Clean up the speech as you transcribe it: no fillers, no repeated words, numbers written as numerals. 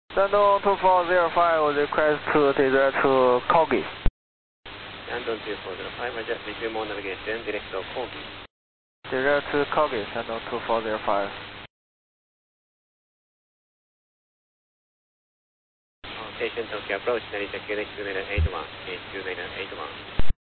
Shandong 2405 request to direct to Kogi. Shandong 2405, Roger. Resume all navigation, direct to Kogi. Direct to Kogi, Shandong 2405. Station Tokyo approach, Narita QNH 2981, QNH 2981.